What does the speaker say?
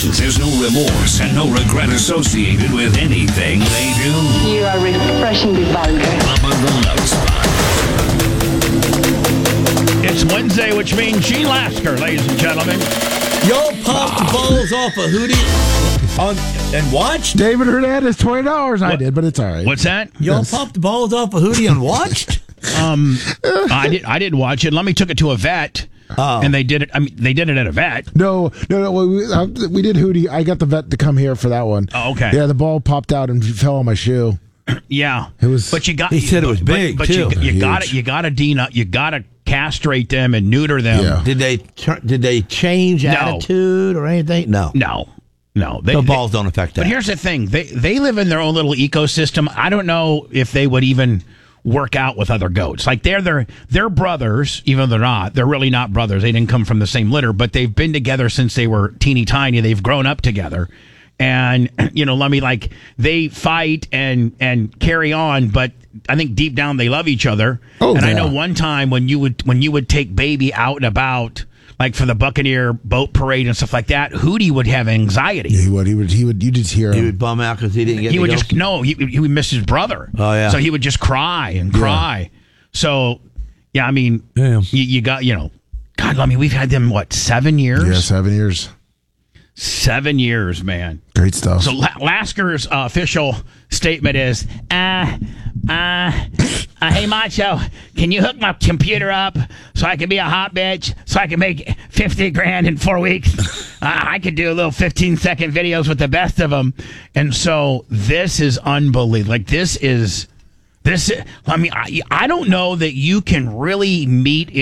There's no remorse and no regret associated with anything they do. You are refreshingly vulgar. Bubba the Love Spot. It's Wednesday, which means Gene Lasker, ladies and gentlemen. Y'all popped the balls off a Hootie and watched? David Hernandez, $20. I did, but it's all right. What's that? Y'all popped the balls off a Hootie and watched? I didn't watch it. Lummy took it to a vet, and they did it. I mean, they did it at a vet. No. We did Hootie. I got the vet to come here for that one. Oh, okay. Yeah, the ball popped out and fell on my shoe. Yeah, it was. But you got. He said it was big too. You got it. You got to you got to castrate them and neuter them. Yeah. Did they change attitude or anything? No. The balls don't affect that. But here's the thing: they live in their own little ecosystem. I don't know if they would even work out with other goats. Like they're brothers, even though they're not. They're really not brothers. They didn't come from the same litter, but they've been together since they were teeny tiny. They've grown up together. And, Lummy, like, they fight and carry on, but I think deep down they love each other. Oh, and yeah. I know one time when you would take Baby out and about, like for the Buccaneer boat parade and stuff like that, Hootie would have anxiety. Yeah, he would. You just hear him. He would bum out because he didn't get He to would go? just, no, he would miss his brother. Oh, yeah. So he would just cry and cry. So, yeah, I mean, Damn. you got, God, Lummy, we've had them, 7 years? Yeah, 7 years. 7 years, man. Great stuff. So Lasker's official statement is, hey, Macho, can you hook my computer up so I can be a hot bitch, so I can make $50,000 in 4 weeks? I could do a little 15-second videos with the best of them. And so this is unbelievable. Like, I mean, I don't know that you can really meet